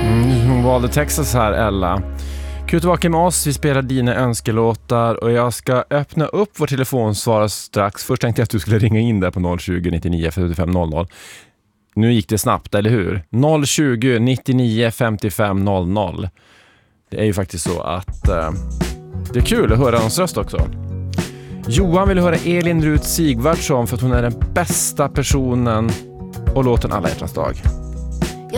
Hon valde Texas här, Ella. Kul att vara med oss, vi spelar dina önskelåtar och jag ska öppna upp vår telefonsvar strax. Först tänkte jag att du skulle ringa in där på 020 99 55 00. Nu gick det snabbt, eller hur? 020 99 55 00. Det är ju faktiskt så att det är kul att höra hans röst också. Johan vill höra Elin Rut Sigvardsson för att hon är den bästa personen och låten Alla hjärtans dag.